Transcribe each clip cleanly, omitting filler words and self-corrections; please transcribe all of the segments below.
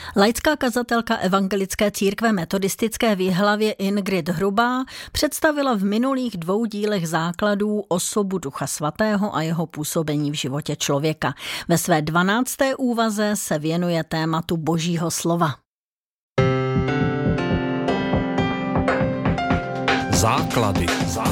Laická kazatelka Evangelické církve metodistické v Jihlavě Ingrid Hrubá představila v minulých 2 dílech základů osobu Ducha Svatého a jeho působení v životě člověka. Ve své 12. úvaze se věnuje tématu Božího slova. Základy.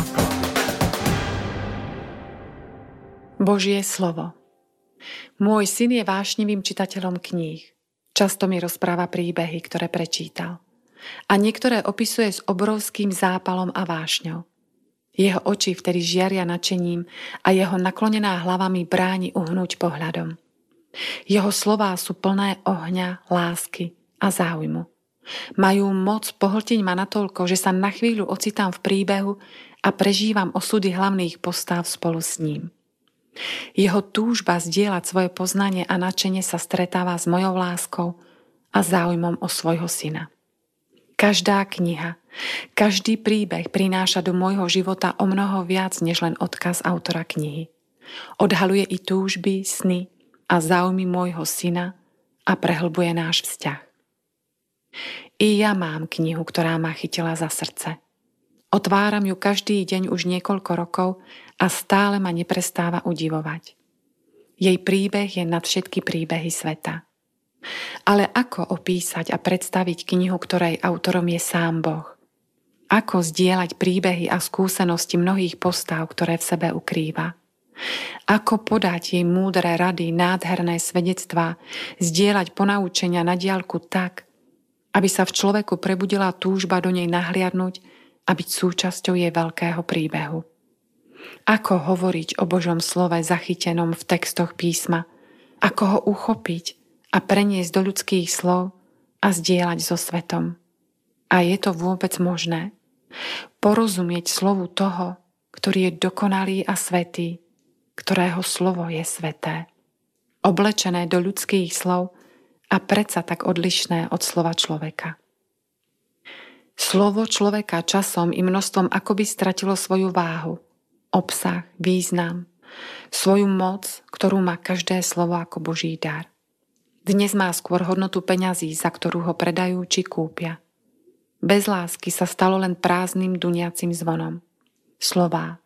Božie slovo. Môj syn je vášnivým čitateľom kníh. Často mi rozpráva príbehy, ktoré prečítal. A niektoré opisuje s obrovským zápalom a vášňou. Jeho oči vtedy žiaria nadšením a jeho naklonená hlava mi bráni uhnúť pohľadom. Jeho slová sú plné ohňa, lásky a záujmu. Majú moc pohltiť ma natoľko, že sa na chvíľu ocitám v príbehu a prežívam osudy hlavných postáv spolu s ním. Jeho túžba zdieľať svoje poznanie a nadšenie sa stretáva s mojou láskou a záujmom o svojho syna. Každá kniha, každý príbeh prináša do môjho života o mnoho viac než len odkaz autora knihy. Odhaľuje i túžby, sny a záujmy môjho syna a prehlbuje náš vzťah. I ja mám knihu, ktorá ma chytila za srdce. Otváram ju každý deň už niekoľko rokov a stále ma neprestáva udivovať. Jej príbeh je nad všetky príbehy sveta. Ale ako opísať a predstaviť knihu, ktorej autorom je sám Boh? Ako zdieľať príbehy a skúsenosti mnohých postáv, ktoré v sebe ukrýva? Ako podať jej múdre rady, nádherné svedectvá, zdieľať ponaučenia na diaľku tak, aby sa v človeku prebudila túžba do nej nahliadnuť a byť súčasťou jej veľkého príbehu. Ako hovoriť o Božom slove zachytenom v textoch písma, ako ho uchopiť a preniesť do ľudských slov a zdieľať so svetom. A je to vôbec možné? Porozumieť slovu toho, ktorý je dokonalý a svätý, ktorého slovo je sväté, oblečené do ľudských slov a predsa tak odlišné od slova človeka. Slovo človeka časom i množstvom akoby stratilo svoju váhu, obsah, význam, svoju moc, ktorú má každé slovo ako Boží dar. Dnes má skôr hodnotu peňazí, za ktorú ho predajú či kúpia. Bez lásky sa stalo len prázdnym duniacim zvonom. Slová.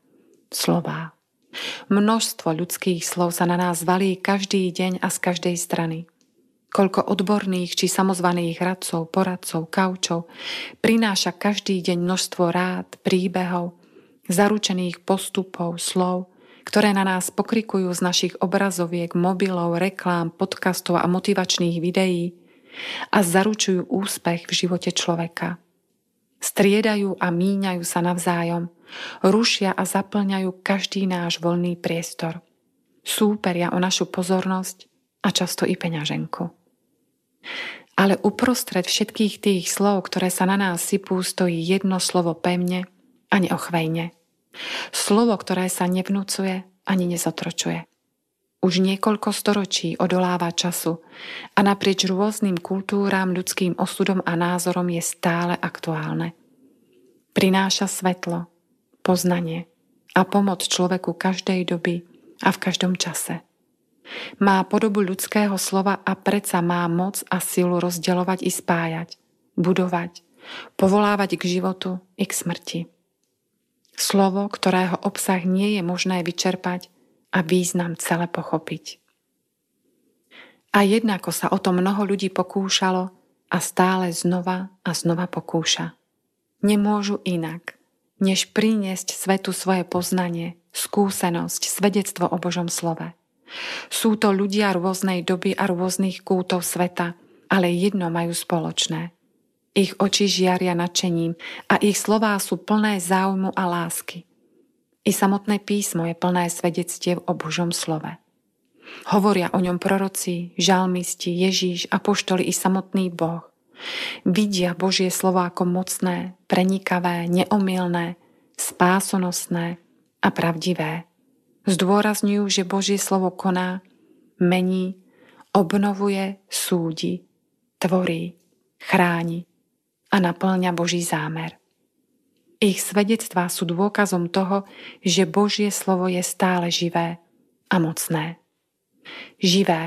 Množstvo ľudských slov sa na nás valí každý deň a z každej strany. Koľko odborných či samozvaných radcov, poradcov, kaučov prináša každý deň množstvo rád, príbehov, zaručených postupov, slov, ktoré na nás pokrikujú z našich obrazoviek, mobilov, reklám, podcastov a motivačných videí a zaručujú úspech v živote človeka. Striedajú a míňajú sa navzájom, rušia a zaplňajú každý náš voľný priestor. Súperia o našu pozornosť a často i peňaženku. Ale uprostred všetkých tých slov, ktoré sa na nás sypú, stojí jedno slovo pevne a neochvejne. Slovo, ktoré sa nevnúcuje ani nezotročuje. Už niekoľko storočí odoláva času a naprieč rôznym kultúram, ľudským osudom a názorom je stále aktuálne. Prináša svetlo, poznanie a pomoc človeku každej doby a v každom čase. Má podobu ľudského slova a predsa má moc a silu rozdeľovať i spájať, budovať, povolávať k životu i k smrti. Slovo, ktorého obsah nie je možné vyčerpať a význam celé pochopiť. A jednako sa o to mnoho ľudí pokúšalo a stále znova a znova pokúša. Nemôžu inak, než priniesť svetu svoje poznanie, skúsenosť, svedectvo o Božom slove. Sú to ľudia rôznej doby a rôznych kútov sveta, ale jedno majú spoločné. Ich oči žiaria nadšením a ich slová sú plné záujmu a lásky. I samotné písmo je plné svedectiev o Božom slove. Hovoria o ňom proroci, žalmisti, Ježíš, apoštoli i samotný Boh. Vidia Božie slovo ako mocné, prenikavé, neomylné, spásonosné a pravdivé. Zdôrazňujú, že Božie slovo koná, mení, obnovuje, súdi, tvorí, chráni a naplňa Boží zámer. Ich svedectvá sú dôkazom toho, že Božie slovo je stále živé a mocné. Živé,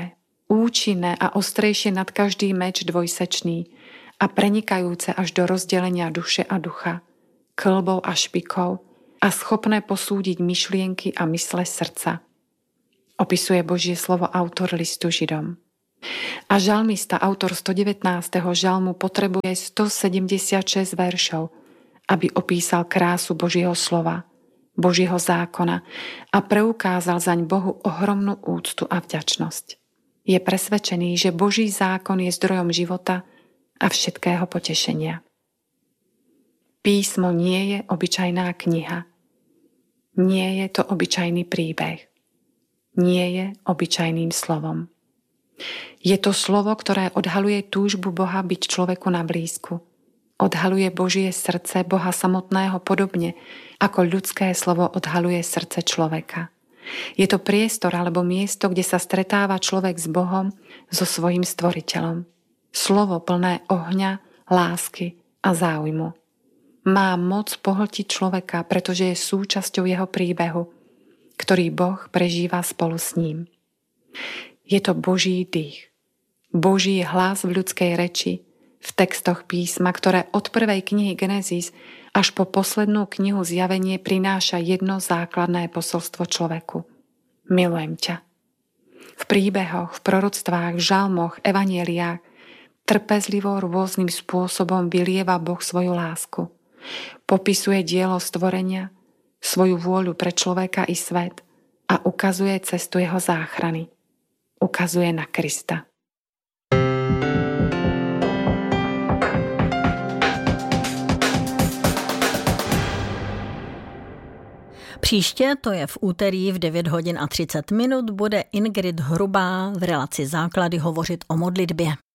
účinné a ostrejšie nad každý meč dvojsečný a prenikajúce až do rozdelenia duše a ducha, kĺbov a špikov a schopné posúdiť myšlienky a mysle srdca. Opisuje Božie slovo autor listu Židom. A žalmista, autor 119. žalmu, potrebuje 176 veršov, aby opísal krásu Božieho slova, Božieho zákona a preukázal zaň Bohu ohromnú úctu a vďačnosť. Je presvedčený, že Boží zákon je zdrojom života a všetkého potešenia. Písmo nie je obyčajná kniha. Nie je to obyčajný príbeh. Nie je obyčajným slovom. Je to slovo, ktoré odhaluje túžbu Boha byť človeku na blízku. Odhaluje Božie srdce Boha samotného podobne, ako ľudské slovo odhaluje srdce človeka. Je to priestor alebo miesto, kde sa stretáva človek s Bohom, so svojím stvoriteľom. Slovo plné ohňa, lásky a záujmu. Má moc pohltiť človeka, pretože je súčasťou jeho príbehu, ktorý Boh prežíva spolu s ním. Je to Boží dých, Boží hlas v ľudskej reči, v textoch písma, ktoré od prvej knihy Genesis až po poslednú knihu Zjavenie prináša jedno základné posolstvo človeku. Milujem ťa. V príbehoch, v proroctvách, v žalmoch, evanjeliách trpezlivo rôznym spôsobom vylieva Boh svoju lásku. Popisuje dielo stvorenia, svoju vôľu pre človeka i svet a ukazuje cestu jeho záchrany. Ukazuje na Krista. Příště, to je v úterý v 9 hodin a 30 minut, bude Ingrid Hrubá v relaci Základy hovořit o modlitbě.